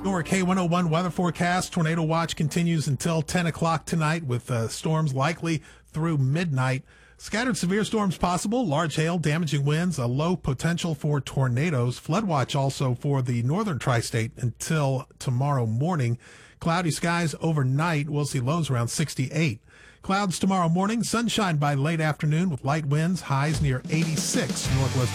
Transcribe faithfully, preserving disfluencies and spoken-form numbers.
Your K one oh one weather forecast. Tornado watch continues until ten o'clock tonight with uh, storms likely through midnight. Scattered severe storms possible, large hail, damaging winds, a low potential for tornadoes. Flood watch also for the northern tri-state until tomorrow morning. Cloudy skies overnight. We'll see lows around sixty-eight. Clouds tomorrow morning, sunshine by late afternoon with light winds, highs near eighty-six northwest.